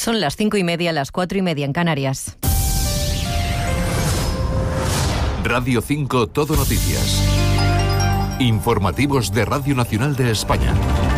Son las 5:30, las 4:30 en Canarias. Radio 5 Todo Noticias. Informativos de Radio Nacional de España.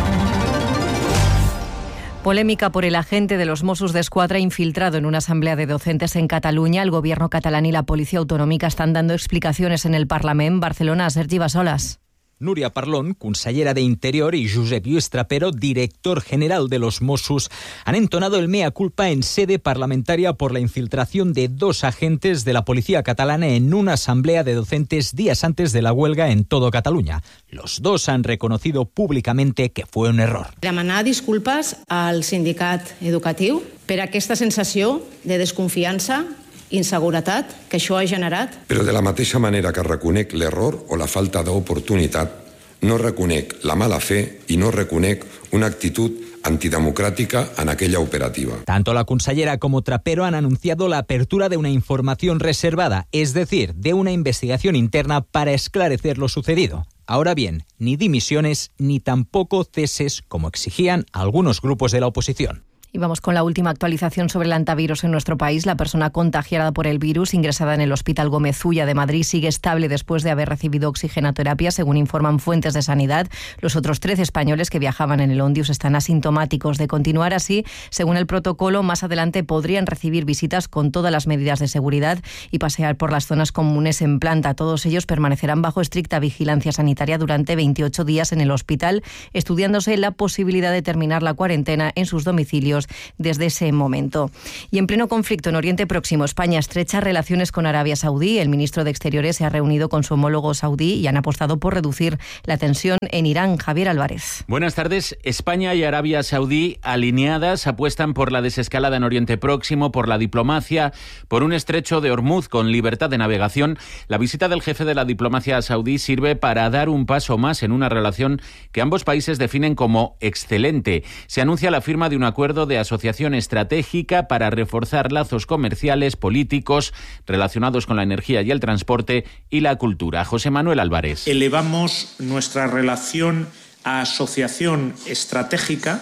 Polémica por el agente de los Mossos d'Esquadra infiltrado en una asamblea de docentes en Cataluña. El gobierno catalán y la policía autonómica están dando explicaciones en el Parlament. Barcelona, Sergi Bassolas. Núria Parlon, consellera de Interior, y Josep Lluís Trapero, director general de los Mossos, han entonado el mea culpa en sede parlamentaria por la infiltración de 2 agentes de la policía catalana en una asamblea de docentes días antes de la huelga en todo Catalunya. Los 2 han reconocido públicamente que fue un error. Demanar disculpes al sindicat educatiu per aquesta sensació de desconfiança, inseguretat que això ha generat. Però de la mateixa manera que reconec l'error o la falta d'oportunitat, no reconec la mala fe i no reconec una actitud antidemocrática en aquella operativa. Tanto la consellera como Trapero han anunciado la apertura de una información reservada, es decir, de una investigación interna para esclarecer lo sucedido. Ahora bien, ni dimisiones ni tampoco ceses como exigían algunos grupos de la oposición. Y vamos con la última actualización sobre el antivirus en nuestro país. La persona contagiada por el virus, ingresada en el Hospital Gómez Ulla de Madrid, sigue estable después de haber recibido oxigenoterapia, según informan fuentes de sanidad. Los otros 13 españoles que viajaban en el Ondius están asintomáticos. De continuar así, según el protocolo, más adelante podrían recibir visitas con todas las medidas de seguridad y pasear por las zonas comunes en planta. Todos ellos permanecerán bajo estricta vigilancia sanitaria durante 28 días en el hospital, estudiándose la posibilidad de terminar la cuarentena en sus domicilios desde ese momento. Y en pleno conflicto en Oriente Próximo, España estrecha relaciones con Arabia Saudí. El ministro de Exteriores se ha reunido con su homólogo saudí y han apostado por reducir la tensión en Irán. Javier Álvarez. Buenas tardes. España y Arabia Saudí, alineadas, apuestan por la desescalada en Oriente Próximo, por la diplomacia, por un estrecho de Hormuz con libertad de navegación. La visita del jefe de la diplomacia saudí sirve para dar un paso más en una relación que ambos países definen como excelente. Se anuncia la firma de un acuerdo de asociación estratégica para reforzar lazos comerciales, políticos, relacionados con la energía y el transporte y la cultura. José Manuel Álvarez. Elevamos nuestra relación a asociación estratégica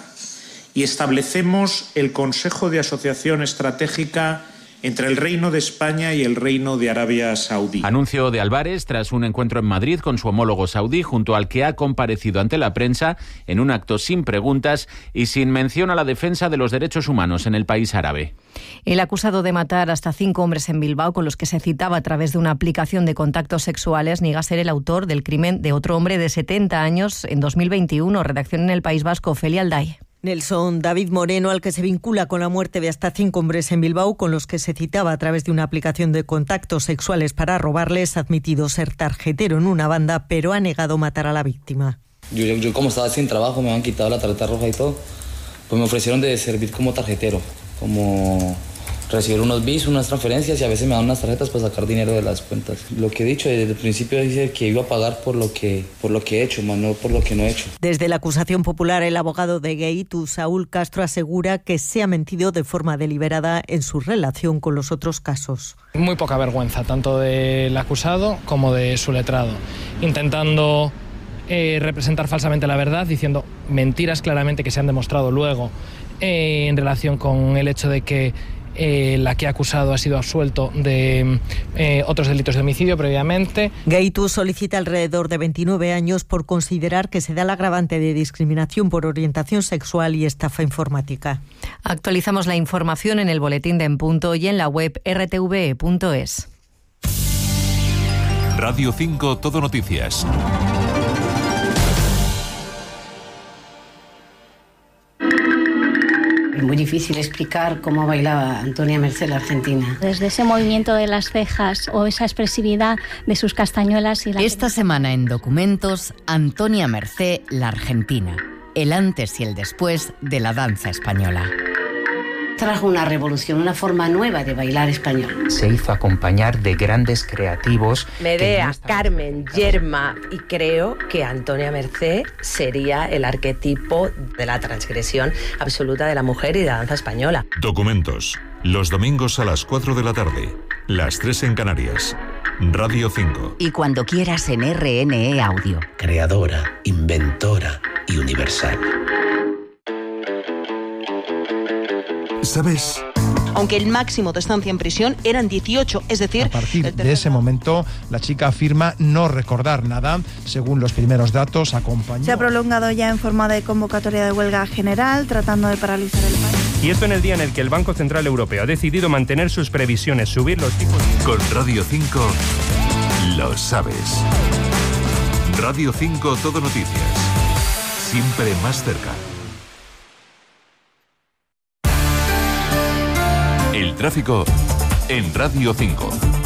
y establecemos el Consejo de Asociación Estratégica entre el Reino de España y el Reino de Arabia Saudí. Anuncio de Álvarez tras un encuentro en Madrid con su homólogo saudí, junto al que ha comparecido ante la prensa en un acto sin preguntas y sin mención a la defensa de los derechos humanos en el país árabe. El acusado de matar hasta 5 hombres en Bilbao, con los que se citaba a través de una aplicación de contactos sexuales, niega ser el autor del crimen de otro hombre de 70 años en 2021. Redacción en El País Vasco, Ofelia Alday. Nelson David Moreno, al que se vincula con la muerte de hasta 5 hombres en Bilbao, con los que se citaba a través de una aplicación de contactos sexuales para robarles, ha admitido ser tarjetero en una banda, pero ha negado matar a la víctima. Yo como estaba sin trabajo, me han quitado la tarjeta roja y todo, pues me ofrecieron de servir como tarjetero, como recibir unos bis, unas transferencias, y a veces me dan unas tarjetas para sacar dinero de las cuentas. Lo que he dicho desde el principio dice que iba a pagar por lo que he hecho, más no por lo que no he hecho. Desde la acusación popular, el abogado de Gaitu, Saúl Castro, asegura que se ha mentido de forma deliberada en su relación con los otros casos. Muy poca vergüenza, tanto del acusado como de su letrado, intentando representar falsamente la verdad, diciendo mentiras claramente que se han demostrado luego en relación con el hecho de que la que ha acusado ha sido absuelto de otros delitos de homicidio previamente. Gaitu solicita alrededor de 29 años por considerar que se da el agravante de discriminación por orientación sexual y estafa informática. Actualizamos la información en el boletín de En Punto y en la web rtve.es. Radio 5 Todo Noticias. Es muy difícil explicar cómo bailaba Antonia Mercé la argentina. Desde ese movimiento de las cejas o esa expresividad de sus castañuelas. Esta semana en Documentos, Antonia Mercé la argentina. El antes y el después de la danza española. Trajo una revolución, una forma nueva de bailar español. Se hizo acompañar de grandes creativos. Medea, Carmen, Yerma, y creo que Antonia Mercé sería el arquetipo de la transgresión absoluta de la mujer y de la danza española. Documentos, los domingos a las 4 de la tarde, las 3 en Canarias. Radio 5. Y cuando quieras en RNE Audio. Creadora, inventora y universal. ¿Sabes? Aunque el máximo de estancia en prisión eran 18, es decir... A partir de ese momento, la chica afirma no recordar nada. Según los primeros datos, acompañó... Se ha prolongado ya en forma de convocatoria de huelga general, tratando de paralizar el país. Y esto en el día en el que el Banco Central Europeo ha decidido mantener sus previsiones, subir los tipos... Con Radio 5, lo sabes. Radio 5 Todo Noticias. Siempre más cerca. El tráfico en Radio 5.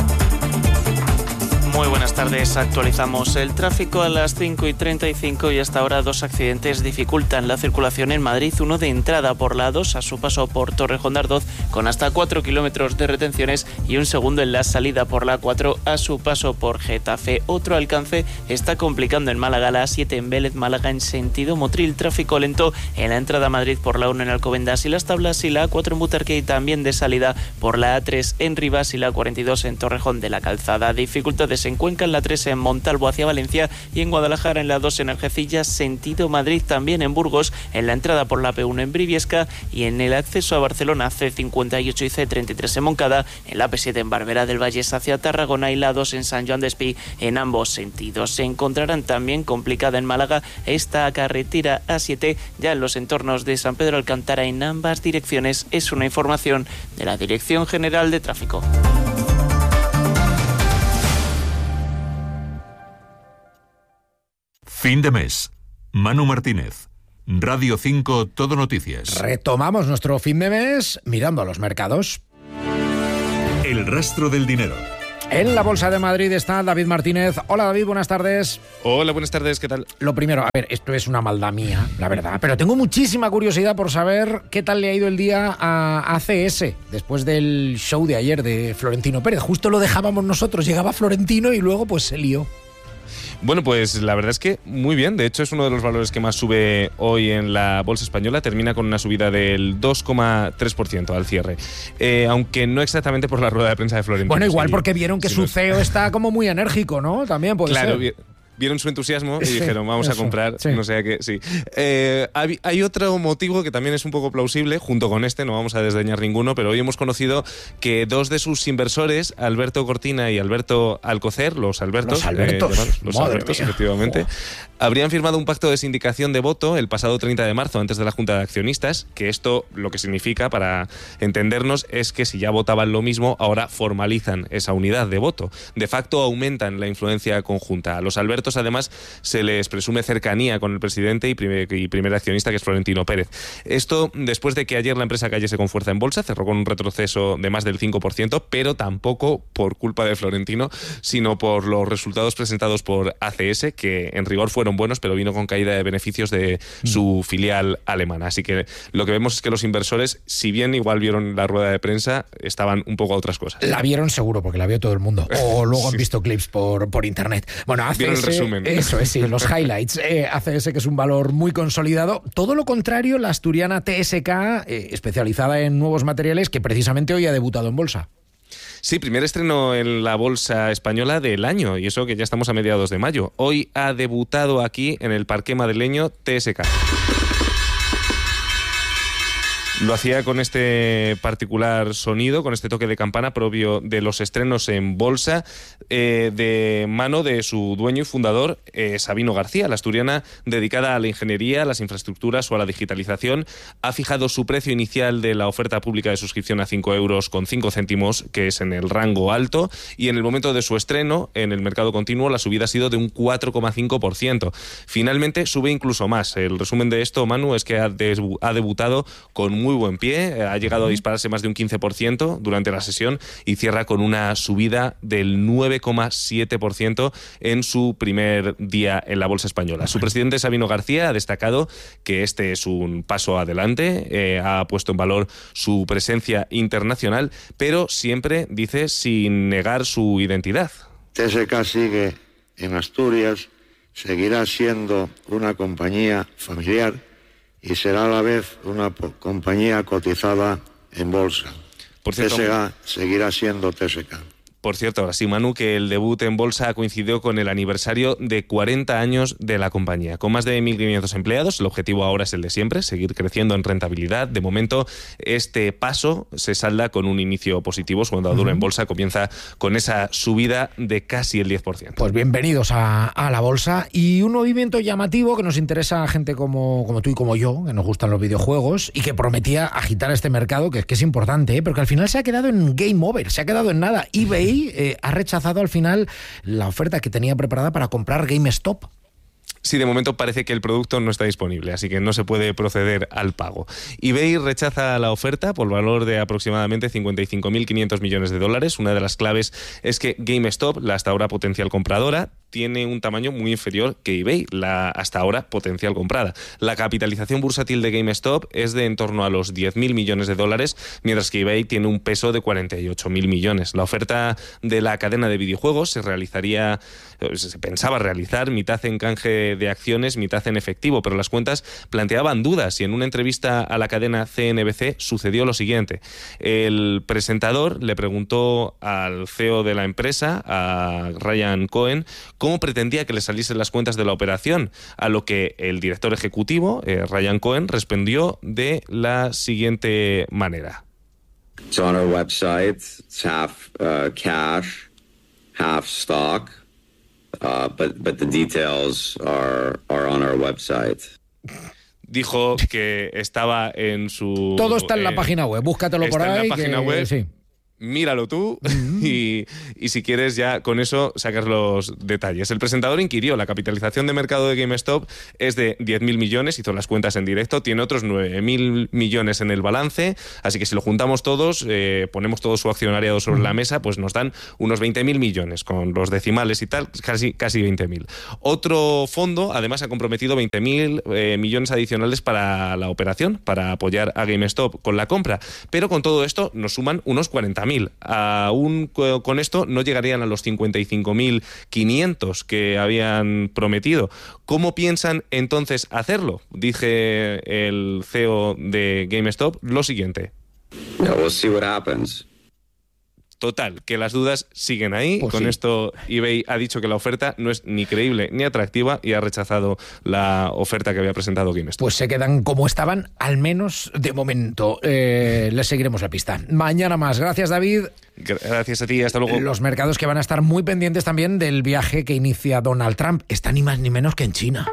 Muy buenas tardes, actualizamos el tráfico a las 5:35 y hasta ahora 2 accidentes dificultan la circulación en Madrid, uno de entrada por la A2 a su paso por Torrejón de Ardoz con hasta 4 kilómetros de retenciones y un segundo en la salida por la A4 a su paso por Getafe. Otro alcance está complicando en Málaga, la A7 en Vélez, Málaga en sentido Motril, tráfico lento en la entrada a Madrid por la 1 en Alcobendas y Las Tablas y la A4 en Butarque y también de salida por la A3 en Rivas y la 42 en Torrejón de la Calzada. Dificultades en Cuenca, en la 3 en Montalvo hacia Valencia y en Guadalajara en la 2 en Algeciras, sentido Madrid, también en Burgos, en la entrada por la P1 en Briviesca y en el acceso a Barcelona C58 y C33 en Moncada, en la P7 en Barberá del Vallés hacia Tarragona y la 2 en San Joan d'Espí en ambos sentidos. Se encontrarán también complicada en Málaga esta carretera A7 ya en los entornos de San Pedro Alcántara en ambas direcciones. Es una información de la Dirección General de Tráfico. Fin de mes. Manu Martínez. Radio 5 Todo Noticias. Retomamos nuestro fin de mes mirando a los mercados. El rastro del dinero. En la Bolsa de Madrid está David Martínez. Hola David, buenas tardes. Hola, buenas tardes, ¿qué tal? Lo primero, a ver, esto es una maldad mía, la verdad, pero tengo muchísima curiosidad por saber qué tal le ha ido el día a ACS después del show de ayer de Florentino Pérez. Justo lo dejábamos nosotros, llegaba Florentino y luego pues se lió. Bueno, pues la verdad es que muy bien. De hecho, es uno de los valores que más sube hoy en la bolsa española. Termina con una subida del 2,3% al cierre. Aunque no exactamente por la rueda de prensa de Florentino. Bueno, igual porque vieron que su CEO está como muy enérgico, ¿no? También puede ser. Claro, vieron su entusiasmo y dijeron, vamos a comprar, sí. No sé a qué, sí. Hay otro motivo que también es un poco plausible, junto con este, no vamos a desdeñar ninguno, pero hoy hemos conocido que 2 de sus inversores, Alberto Cortina y Alberto Alcocer, los Albertos, efectivamente, habrían firmado un pacto de sindicación de voto el pasado 30 de marzo, antes de la Junta de Accionistas, que esto lo que significa, para entendernos, es que si ya votaban lo mismo, ahora formalizan esa unidad de voto. De facto, aumentan la influencia conjunta. A los Albertos, además, se les presume cercanía con el presidente y primer accionista, que es Florentino Pérez. Esto después de que ayer la empresa cayese con fuerza en bolsa, cerró con un retroceso de más del 5%, pero tampoco por culpa de Florentino, sino por los resultados presentados por ACS, que en rigor fueron buenos, pero vino con caída de beneficios de su filial alemana. Así que lo que vemos es que los inversores, si bien igual vieron la rueda de prensa, estaban un poco a otras cosas. La vieron seguro, porque la vio todo el mundo. O luego han visto clips por internet. Bueno, ACS, eso es, sí, los highlights. ACS, que es un valor muy consolidado. Todo lo contrario, la asturiana TSK, especializada en nuevos materiales, que precisamente hoy ha debutado en bolsa. Sí, primer estreno en la bolsa española del año, y eso que ya estamos a mediados de mayo. Hoy ha debutado aquí en el parqué madrileño TSK. Lo hacía con este particular sonido, con este toque de campana propio de los estrenos en bolsa, de mano de su dueño y fundador, Sabino García. La asturiana, dedicada a la ingeniería, a las infraestructuras o a la digitalización, ha fijado su precio inicial de la oferta pública de suscripción a 5,05 €, que es en el rango alto, y en el momento de su estreno, en el mercado continuo, la subida ha sido de un 4,5%. Finalmente sube incluso más. El resumen de esto, Manu, es que ha debutado con muy buen pie, ha llegado a dispararse más de un 15% durante la sesión y cierra con una subida del 9,7% en su primer día en la bolsa española. Su presidente, Sabino García, ha destacado que este es un paso adelante, ha puesto en valor su presencia internacional, pero siempre, dice, sin negar su identidad. TSK sigue en Asturias, seguirá siendo una compañía familiar y será a la vez una compañía cotizada en bolsa. Por cierto, TSK seguirá siendo TSK. Por cierto, ahora sí, Manu, que el debut en bolsa coincidió con el aniversario de 40 años de la compañía. Con más de 1.500 empleados, el objetivo ahora es el de siempre, seguir creciendo en rentabilidad. De momento, este paso se salda con un inicio positivo. Su andadura en bolsa comienza con esa subida de casi el 10%. Pues bienvenidos a la bolsa. Y un movimiento llamativo que nos interesa a gente como tú y como yo, que nos gustan los videojuegos, y que prometía agitar este mercado, que es importante, pero que al final se ha quedado en game over, se ha quedado en nada. eBay ha rechazado al final la oferta que tenía preparada para comprar GameStop. Sí, de momento parece que el producto no está disponible, así que no se puede proceder al pago. eBay rechaza la oferta por valor de aproximadamente 55.500 millones de dólares. Una de las claves es que GameStop, la hasta ahora potencial compradora, tiene un tamaño muy inferior que eBay, la hasta ahora potencial comprada. La capitalización bursátil de GameStop es de en torno a los 10.000 millones de dólares, mientras que eBay tiene un peso de 48.000 millones. La oferta de la cadena de videojuegos se pensaba realizar mitad en canje de acciones, mitad en efectivo, pero las cuentas planteaban dudas y en una entrevista a la cadena CNBC sucedió lo siguiente. El presentador le preguntó al CEO de la empresa, a Ryan Cohen, cómo pretendía que le saliesen las cuentas de la operación, a lo que el director ejecutivo, Ryan Cohen, respondió de la siguiente manera. It's on our website. It's half cash, half stock, but the details are on our website. Dijo que estaba en su... Todo está en la página web, búscatelo por ahí. Está en la página web. Sí. Míralo tú y si quieres ya con eso sacas los detalles. El presentador inquirió, la capitalización de mercado de GameStop es de 10.000 millones, hizo las cuentas en directo, tiene otros 9.000 millones en el balance, así que si lo juntamos todos, ponemos todo su accionariado sobre la mesa, pues nos dan unos 20.000 millones, con los decimales y tal, casi 20.000. Otro fondo, además, ha comprometido 20.000 millones adicionales para la operación, para apoyar a GameStop con la compra, pero con todo esto nos suman unos 40.000. Aún con esto no llegarían a los 55.500 que habían prometido. ¿Cómo piensan entonces hacerlo? Dije el CEO de GameStop lo siguiente. We'll see what happens. Total, que las dudas siguen ahí. Pues con sí. esto eBay ha dicho que la oferta no es ni creíble ni atractiva y ha rechazado la oferta que había presentado GameStop. Pues se quedan como estaban, al menos de momento. Les seguiremos la pista. Mañana más. Gracias, David. Gracias a ti, hasta luego. Los mercados que van a estar muy pendientes también del viaje que inicia Donald Trump. Está ni más ni menos que en China.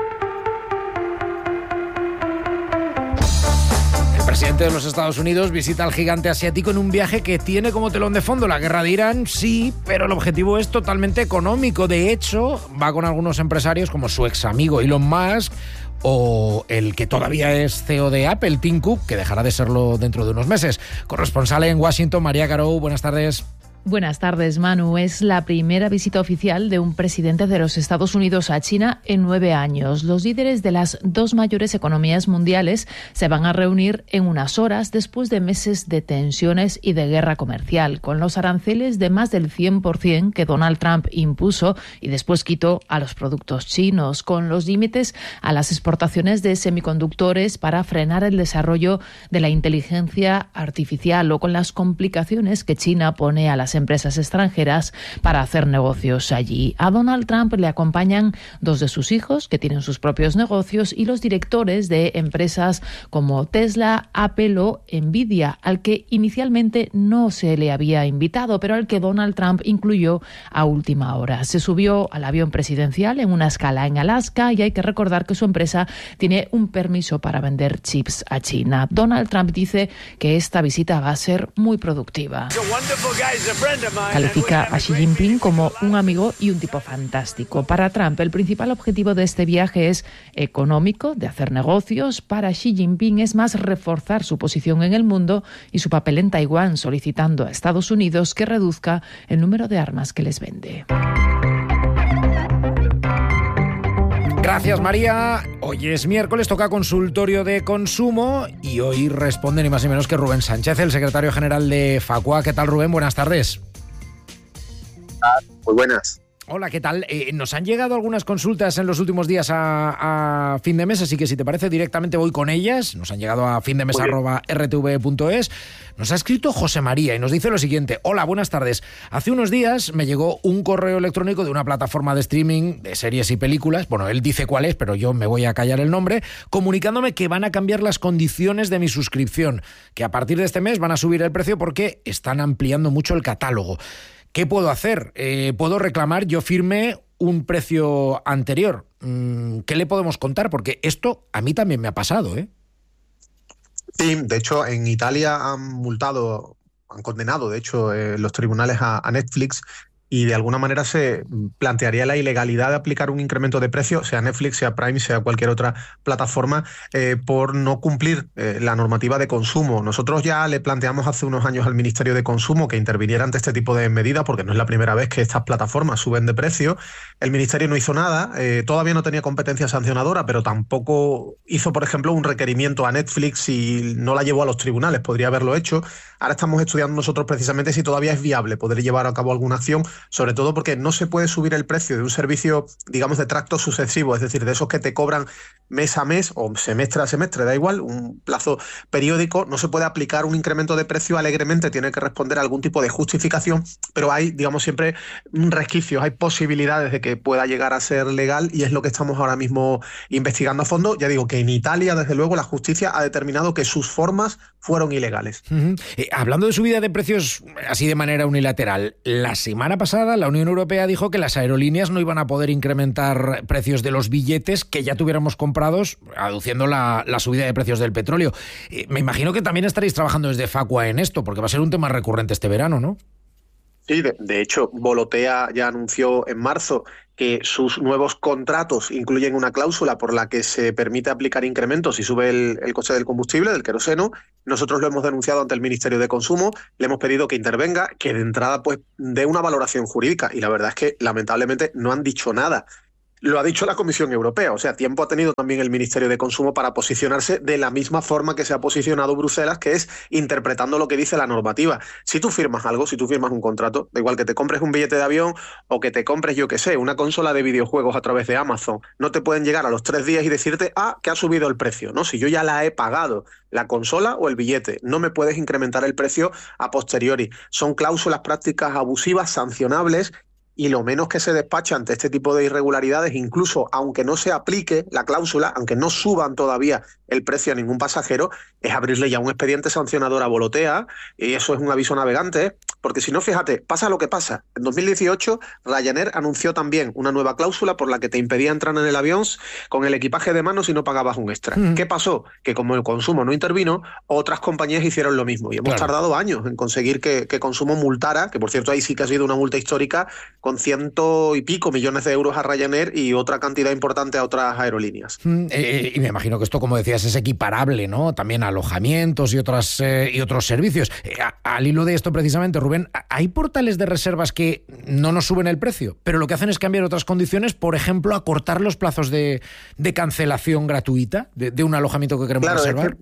El presidente de los Estados Unidos visita al gigante asiático en un viaje que tiene como telón de fondo la guerra de Irán, sí, pero el objetivo es totalmente económico. De hecho, va con algunos empresarios como su ex amigo Elon Musk o el que todavía es CEO de Apple, Tim Cook, que dejará de serlo dentro de unos meses. Corresponsal en Washington, María Caro, buenas tardes. Buenas tardes, Manu. Es la primera visita oficial de un presidente de los Estados Unidos a China en 9 años. Los líderes de las dos mayores economías mundiales se van a reunir en unas horas después de meses de tensiones y de guerra comercial, con los aranceles de más del 100% que Donald Trump impuso y después quitó a los productos chinos, con los límites a las exportaciones de semiconductores para frenar el desarrollo de la inteligencia artificial o con las complicaciones que China pone a las empresas extranjeras para hacer negocios allí. A Donald Trump le acompañan dos de sus hijos que tienen sus propios negocios y los directores de empresas como Tesla, Apple o Nvidia, al que inicialmente no se le había invitado, pero al que Donald Trump incluyó a última hora. Se subió al avión presidencial en una escala en Alaska y hay que recordar que su empresa tiene un permiso para vender chips a China. Donald Trump dice que esta visita va a ser muy productiva. Califica a Xi Jinping como un amigo y un tipo fantástico. Para Trump, el principal objetivo de este viaje es económico, de hacer negocios. Para Xi Jinping es más reforzar su posición en el mundo y su papel en Taiwán, solicitando a Estados Unidos que reduzca el número de armas que les vende. Gracias, María. Hoy es miércoles, toca consultorio de consumo y hoy responde ni más ni menos que Rubén Sánchez, el secretario general de Facua. ¿Qué tal, Rubén? Buenas tardes. Muy buenas. Hola, ¿qué tal? Nos han llegado algunas consultas en los últimos días a fin de mes, así que si te parece directamente voy con ellas. Nos han llegado a findemes@rtv.es. Nos ha escrito José María y nos dice lo siguiente. Hola, buenas tardes. Hace unos días me llegó un correo electrónico de una plataforma de streaming de series y películas. Bueno, él dice cuál es, pero yo me voy a callar el nombre, comunicándome que van a cambiar las condiciones de mi suscripción, que a partir de este mes van a subir el precio porque están ampliando mucho el catálogo. ¿Qué puedo hacer? ¿Puedo reclamar? Yo firmé un precio anterior. ¿Qué le podemos contar? Porque esto a mí también me ha pasado, ¿eh? Sí, de hecho, en Italia han condenado, de hecho, los tribunales a Netflix, y de alguna manera se plantearía la ilegalidad de aplicar un incremento de precio, sea Netflix, sea Prime, sea cualquier otra plataforma, por no cumplir la normativa de consumo. Nosotros ya le planteamos hace unos años al Ministerio de Consumo que interviniera ante este tipo de medidas, porque no es la primera vez que estas plataformas suben de precio. El Ministerio no hizo nada, todavía no tenía competencia sancionadora, pero tampoco hizo, por ejemplo, un requerimiento a Netflix y no la llevó a los tribunales, podría haberlo hecho. Ahora estamos estudiando nosotros precisamente si todavía es viable poder llevar a cabo alguna acción, sobre todo porque no se puede subir el precio de un servicio, digamos, de tracto sucesivo, es decir, de esos que te cobran mes a mes o semestre a semestre, da igual, un plazo periódico. No se puede aplicar un incremento de precio alegremente, tiene que responder a algún tipo de justificación, pero hay, digamos, siempre resquicios, hay posibilidades de que pueda llegar a ser legal, y es lo que estamos ahora mismo investigando a fondo. Ya digo que en Italia, desde luego, la justicia ha determinado que sus formas fueron ilegales. Hablando de subida de precios así de manera unilateral, la semana pasada la Unión Europea dijo que las aerolíneas no iban a poder incrementar precios de los billetes que ya tuviéramos comprados, aduciendo la subida de precios del petróleo. Me imagino que también estaréis trabajando desde Facua en esto, porque va a ser un tema recurrente este verano, ¿no? Sí, de hecho, Volotea ya anunció en marzo que sus nuevos contratos incluyen una cláusula por la que se permite aplicar incrementos si sube el coste del combustible, del queroseno. Nosotros lo hemos denunciado ante el Ministerio de Consumo, le hemos pedido que intervenga, que de entrada pues dé una valoración jurídica, y la verdad es que lamentablemente no han dicho nada. Lo ha dicho la Comisión Europea, o sea, tiempo ha tenido también el Ministerio de Consumo para posicionarse de la misma forma que se ha posicionado Bruselas, que es interpretando lo que dice la normativa. Si tú firmas algo, si tú firmas un contrato, da igual que te compres un billete de avión o que te compres, yo qué sé, una consola de videojuegos a través de Amazon, no te pueden llegar a los 3 días y decirte, que ha subido el precio, ¿no? Si yo ya la he pagado, la consola o el billete, no me puedes incrementar el precio a posteriori. Son cláusulas prácticas abusivas, sancionables, y lo menos que se despacha ante este tipo de irregularidades, incluso aunque no se aplique la cláusula, aunque no suban todavía el precio a ningún pasajero, es abrirle ya un expediente sancionador a Volotea, y eso es un aviso a navegantes, porque si no, fíjate, pasa lo que pasa. En 2018, Ryanair anunció también una nueva cláusula por la que te impedía entrar en el avión con el equipaje de mano si no pagabas un extra. ¿Qué pasó? Que como el Consumo no intervino, otras compañías hicieron lo mismo, y hemos tardado años en conseguir que Consumo multara, que por cierto ahí sí que ha sido una multa histórica, con 100 y pico millones de euros a Ryanair y otra cantidad importante a otras aerolíneas. Y me imagino que esto, como decías, es equiparable, ¿no? También a alojamientos y otros servicios. Al hilo de esto, precisamente, Rubén, hay portales de reservas que no nos suben el precio, pero lo que hacen es cambiar otras condiciones, por ejemplo, acortar los plazos de cancelación gratuita de un alojamiento que queremos reservar.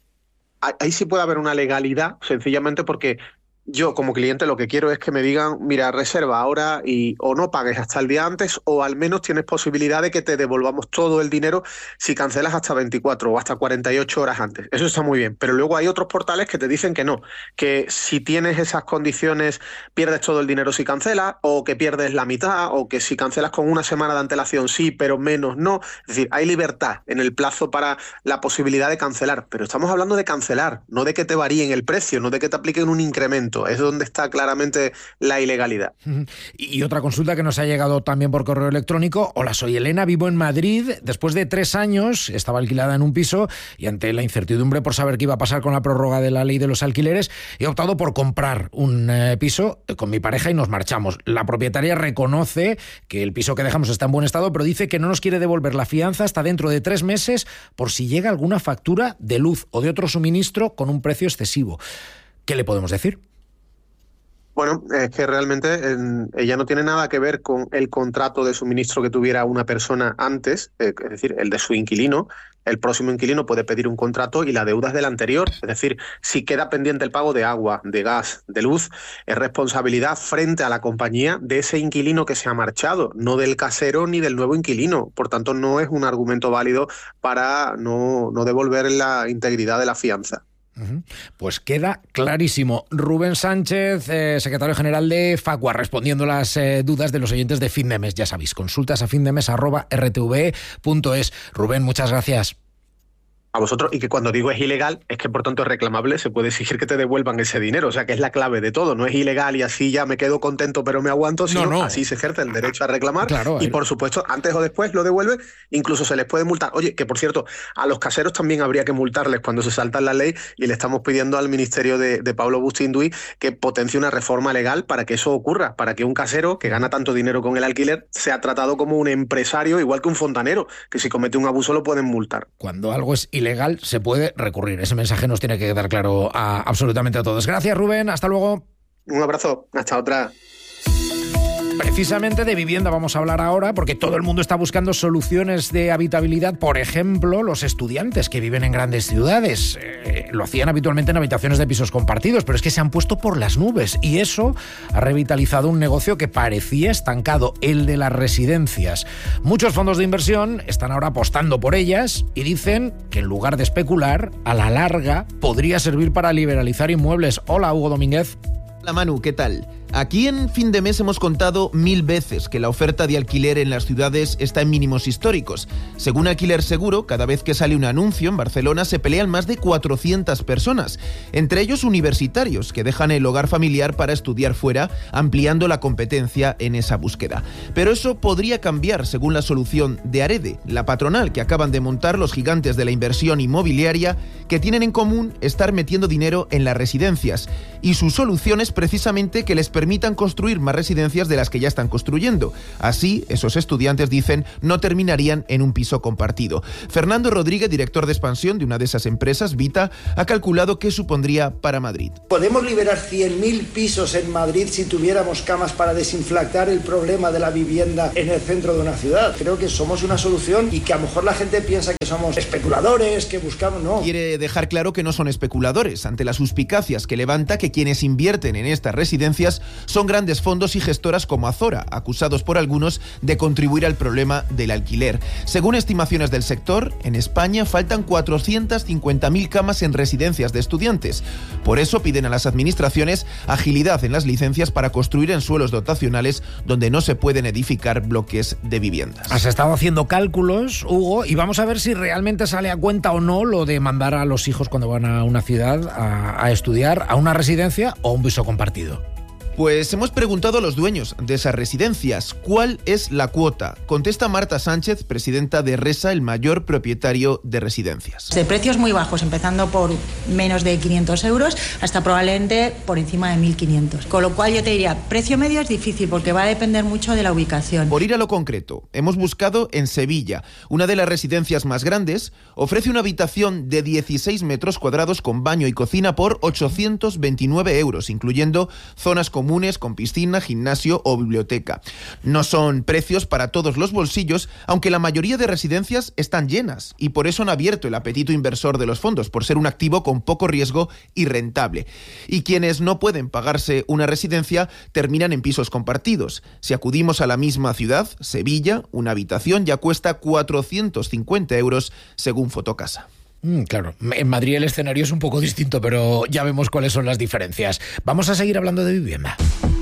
Ahí sí puede haber una legalidad, sencillamente porque yo como cliente lo que quiero es que me digan, mira, reserva ahora y o no pagues hasta el día antes, o al menos tienes posibilidad de que te devolvamos todo el dinero si cancelas hasta 24 o hasta 48 horas antes. Eso está muy bien, pero luego hay otros portales que te dicen que no, que si tienes esas condiciones pierdes todo el dinero si cancelas, o que pierdes la mitad, o que si cancelas con una semana de antelación sí, pero menos no. Es decir, hay libertad en el plazo para la posibilidad de cancelar, pero estamos hablando de cancelar, no de que te varíen el precio, no de que te apliquen un incremento. Es donde está claramente la ilegalidad. Y otra consulta que nos ha llegado también por correo electrónico. Hola, soy Elena, vivo en Madrid. Después de 3 años estaba alquilada en un piso y ante la incertidumbre por saber qué iba a pasar con la prórroga de la ley de los alquileres, he optado por comprar un piso con mi pareja y nos marchamos. La propietaria reconoce que el piso que dejamos está en buen estado, pero dice que no nos quiere devolver la fianza hasta dentro de 3 meses por si llega alguna factura de luz o de otro suministro con un precio excesivo. ¿Qué le podemos decir? Bueno, es que realmente ella no tiene nada que ver con el contrato de suministro que tuviera una persona antes, es decir, el de su inquilino. El próximo inquilino puede pedir un contrato y la deuda es del anterior. Es decir, si queda pendiente el pago de agua, de gas, de luz, es responsabilidad frente a la compañía de ese inquilino que se ha marchado, no del casero ni del nuevo inquilino. Por tanto, no es un argumento válido para no devolver la integridad de la fianza. Pues queda clarísimo. Rubén Sánchez, secretario general de Facua, respondiendo las dudas de los oyentes de Fin de Mes. Ya sabéis, consultas a findemes@rtve.es. Rubén, muchas gracias. A vosotros, y que cuando digo es ilegal, es que por tanto es reclamable, se puede exigir que te devuelvan ese dinero, o sea que es la clave de todo, no es ilegal y así ya me quedo contento pero me aguanto, sino así se ejerce el derecho a reclamar, y por supuesto, antes o después lo devuelve, incluso se les puede multar. Oye, que por cierto, a los caseros también habría que multarles cuando se saltan la ley, y le estamos pidiendo al Ministerio de Pablo Bustinduy que potencie una reforma legal para que eso ocurra, para que un casero que gana tanto dinero con el alquiler sea tratado como un empresario, igual que un fontanero, que si comete un abuso lo pueden multar. Cuando algo es ilegal se puede recurrir. Ese mensaje nos tiene que quedar claro absolutamente a todos. Gracias, Rubén. Hasta luego. Un abrazo. Hasta otra. Precisamente de vivienda vamos a hablar ahora, porque todo el mundo está buscando soluciones de habitabilidad. Por ejemplo, los estudiantes que viven en grandes ciudades. Lo hacían habitualmente en habitaciones de pisos compartidos, pero es que se han puesto por las nubes y eso ha revitalizado un negocio que parecía estancado, el de las residencias. Muchos fondos de inversión están ahora apostando por ellas y dicen que en lugar de especular, a la larga podría servir para liberalizar inmuebles. Hola, Hugo Domínguez. Hola, Manu, ¿qué tal? Aquí en Fin de Mes hemos contado 1000 veces que la oferta de alquiler en las ciudades está en mínimos históricos. Según Alquiler Seguro, cada vez que sale un anuncio en Barcelona se pelean más de 400 personas, entre ellos universitarios que dejan el hogar familiar para estudiar fuera, ampliando la competencia en esa búsqueda. Pero eso podría cambiar según la solución de Arede, la patronal que acaban de montar los gigantes de la inversión inmobiliaria, que tienen en común estar metiendo dinero en las residencias. Y su solución es precisamente que les permitan construir más residencias de las que ya están construyendo. Así, esos estudiantes, dicen, no terminarían en un piso compartido. Fernando Rodríguez, director de expansión de una de esas empresas, Vita, ha calculado qué supondría para Madrid. Podemos liberar 100.000 pisos en Madrid si tuviéramos camas para desinflactar el problema de la vivienda en el centro de una ciudad. Creo que somos una solución y que a lo mejor la gente piensa que somos especuladores, que buscamos... No. Quiere dejar claro que no son especuladores, ante las suspicacias que levanta que quienes invierten en estas residencias son grandes fondos y gestoras como Azora, acusados por algunos de contribuir al problema del alquiler. Según estimaciones del sector, en España faltan 450.000 camas en residencias de estudiantes. Por eso piden a las administraciones agilidad en las licencias para construir en suelos dotacionales donde no se pueden edificar bloques de viviendas. Has estado haciendo cálculos, Hugo, y vamos a ver si realmente sale a cuenta o no lo de mandar a los hijos cuando van a una ciudad a estudiar, a una residencia o a un piso compartido. Pues hemos preguntado a los dueños de esas residencias, ¿cuál es la cuota? Contesta Marta Sánchez, presidenta de Resa, el mayor propietario de residencias. De precios muy bajos, empezando por menos de 500 euros hasta probablemente por encima de 1.500. Con lo cual yo te diría, precio medio es difícil porque va a depender mucho de la ubicación. Por ir a lo concreto, hemos buscado en Sevilla. Una de las residencias más grandes ofrece una habitación de 16 metros cuadrados con baño y cocina por 829 euros, incluyendo zonas comunes con piscina, gimnasio o biblioteca. No son precios para todos los bolsillos, aunque la mayoría de residencias están llenas y por eso han abierto el apetito inversor de los fondos, por ser un activo con poco riesgo y rentable. Y quienes no pueden pagarse una residencia terminan en pisos compartidos. Si acudimos a la misma ciudad, Sevilla, una habitación ya cuesta 450 euros según Fotocasa. Claro, en Madrid el escenario es un poco distinto, pero ya vemos cuáles son las diferencias. Vamos a seguir hablando de vivienda.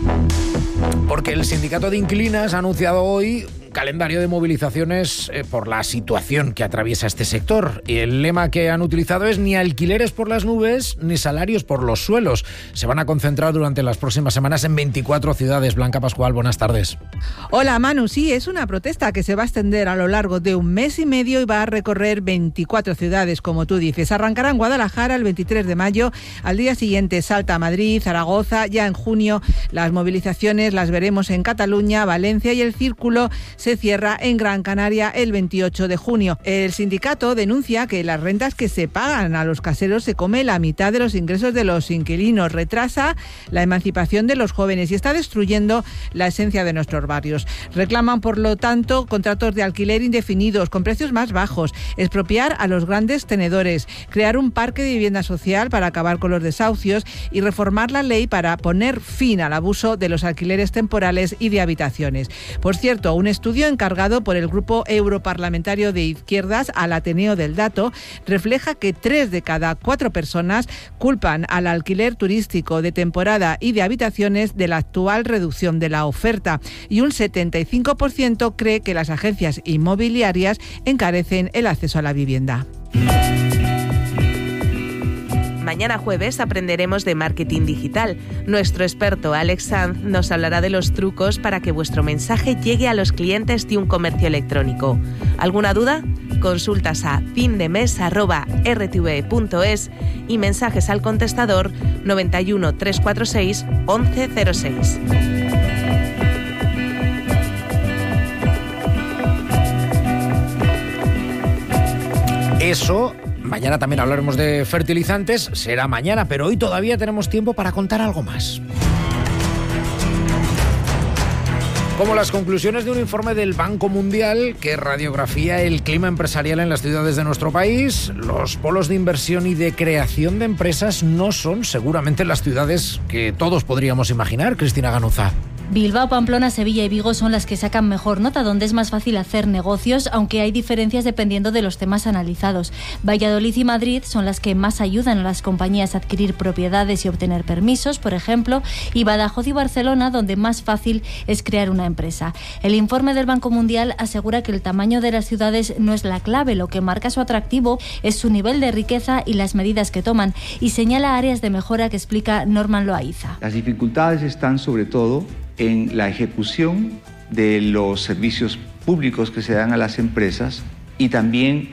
Porque el sindicato de inquilinas ha anunciado hoy un calendario de movilizaciones por la situación que atraviesa este sector. Y el lema que han utilizado es ni alquileres por las nubes ni salarios por los suelos. Se van a concentrar durante las próximas semanas en 24 ciudades. Blanca Pascual, buenas tardes. Hola Manu, sí, es una protesta que se va a extender a lo largo de un mes y medio y va a recorrer 24 ciudades, como tú dices. Arrancará en Guadalajara el 23 de mayo, al día siguiente salta a Madrid, Zaragoza, ya en junio las movilizaciones las veremos en Cataluña, Valencia y el círculo se cierra en Gran Canaria el 28 de junio. El sindicato denuncia que las rentas que se pagan a los caseros se come la mitad de los ingresos de los inquilinos, retrasa la emancipación de los jóvenes y está destruyendo la esencia de nuestros barrios. Reclaman, por lo tanto, contratos de alquiler indefinidos con precios más bajos, expropiar a los grandes tenedores, crear un parque de vivienda social para acabar con los desahucios y reformar la ley para poner fin al abuso de los alquileres temporales y de habitaciones. Por cierto, un estudio encargado por el Grupo Europarlamentario de Izquierdas al Ateneo del Dato refleja que 3 de cada 4 personas culpan al alquiler turístico de temporada y de habitaciones de la actual reducción de la oferta, y un 75% cree que las agencias inmobiliarias encarecen el acceso a la vivienda. Mañana jueves aprenderemos de marketing digital. Nuestro experto Alex Sanz nos hablará de los trucos para que vuestro mensaje llegue a los clientes de un comercio electrónico. ¿Alguna duda? Consultas a findemes@rtve.es y mensajes al contestador 91 346 1106. Eso, mañana también hablaremos de fertilizantes, será mañana, pero hoy todavía tenemos tiempo para contar algo más. Como las conclusiones de un informe del Banco Mundial que radiografía el clima empresarial en las ciudades de nuestro país, los polos de inversión y de creación de empresas no son seguramente las ciudades que todos podríamos imaginar, Cristina Ganuza. Bilbao, Pamplona, Sevilla y Vigo son las que sacan mejor nota, donde es más fácil hacer negocios, aunque hay diferencias dependiendo de los temas analizados. Valladolid y Madrid son las que más ayudan a las compañías a adquirir propiedades y obtener permisos, por ejemplo, y Badajoz y Barcelona, donde más fácil es crear una empresa. El informe del Banco Mundial asegura que el tamaño de las ciudades no es la clave, lo que marca su atractivo es su nivel de riqueza y las medidas que toman, y señala áreas de mejora que explica Norman Loaiza. Las dificultades están sobre todo en la ejecución de los servicios públicos que se dan a las empresas y también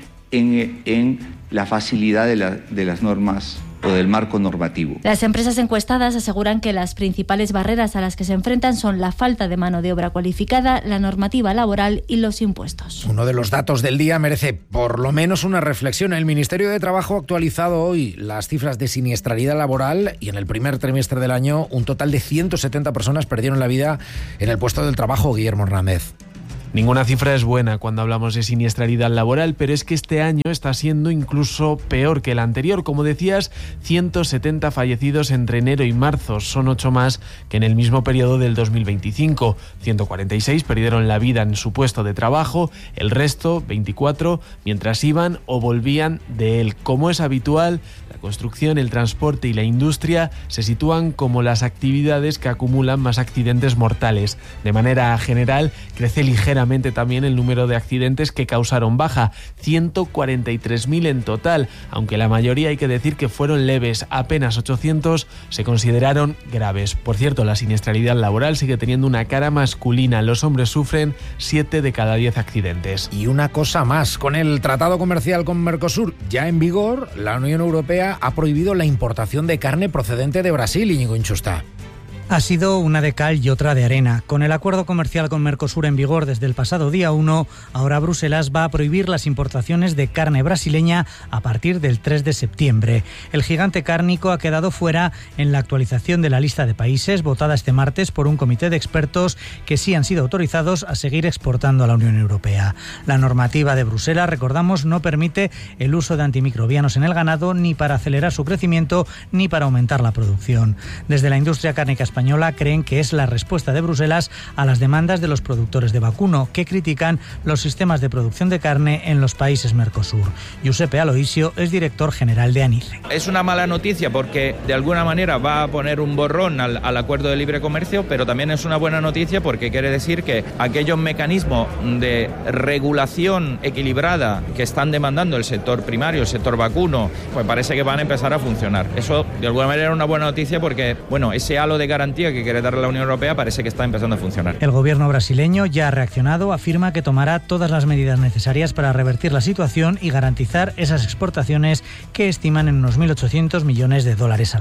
en la facilidad de las normas o del marco normativo. Las empresas encuestadas aseguran que las principales barreras a las que se enfrentan son la falta de mano de obra cualificada, la normativa laboral y los impuestos. Uno de los datos del día merece por lo menos una reflexión. El Ministerio de Trabajo ha actualizado hoy las cifras de siniestralidad laboral y en el primer trimestre del año un total de 170 personas perdieron la vida en el puesto del trabajo. Guillermo Hernández. Ninguna cifra es buena cuando hablamos de siniestralidad laboral, pero es que este año está siendo incluso peor que el anterior. Como decías, 170 fallecidos entre enero y marzo, son 8 más que en el mismo periodo del 2025. 146 perdieron la vida en su puesto de trabajo, el resto, 24, mientras iban o volvían de él. Como es habitual, la construcción, el transporte y la industria se sitúan como las actividades que acumulan más accidentes mortales. De manera general, crece ligeramente también el número de accidentes que causaron baja, 143.000 en total, aunque la mayoría hay que decir que fueron leves, apenas 800 se consideraron graves. Por cierto, la siniestralidad laboral sigue teniendo una cara masculina, los hombres sufren 7 de cada 10 accidentes. Y una cosa más, con el tratado comercial con Mercosur ya en vigor, la Unión Europea ha prohibido la importación de carne procedente de Brasil, Íñigo Inchusta. Ha sido una de cal y otra de arena. Con el acuerdo comercial con Mercosur en vigor desde el pasado día 1, ahora Bruselas va a prohibir las importaciones de carne brasileña a partir del 3 de septiembre. El gigante cárnico ha quedado fuera en la actualización de la lista de países votada este martes por un comité de expertos que sí han sido autorizados a seguir exportando a la Unión Europea. La normativa de Bruselas, recordamos, no permite el uso de antimicrobianos en el ganado ni para acelerar su crecimiento ni para aumentar la producción. Desde la industria cárnica española creen que es la respuesta de Bruselas a las demandas de los productores de vacuno, que critican los sistemas de producción de carne en los países Mercosur. Giuseppe Aloisio es director general de ANICE. Es una mala noticia porque de alguna manera va a poner un borrón al acuerdo de libre comercio, pero también es una buena noticia porque quiere decir que aquellos mecanismos de regulación equilibrada que están demandando el sector primario, el sector vacuno, pues parece que van a empezar a funcionar. Eso de alguna manera es una buena noticia porque, bueno, ese halo de garantía que quiere darle la Unión Europea parece que está empezando a funcionar. El gobierno brasileño ya ha reaccionado, afirma que tomará todas las medidas necesarias para revertir la situación y garantizar esas exportaciones que estiman en unos $1.800 millones al año.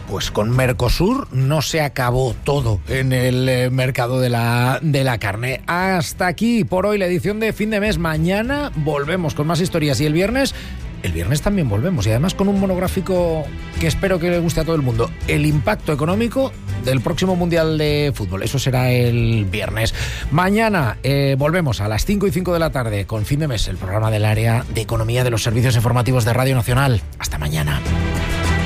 pues con Mercosur no se acabó todo en el mercado de la carne. Hasta aquí por hoy la edición de fin de mes. Mañana volvemos con más historias y el viernes también volvemos, y además con un monográfico que espero que le guste a todo el mundo: el impacto económico del próximo Mundial de Fútbol. Eso será el viernes. Mañana volvemos a las 5:05 de la tarde con Fin de Mes, el programa del área de economía de los servicios informativos de Radio Nacional. Hasta mañana.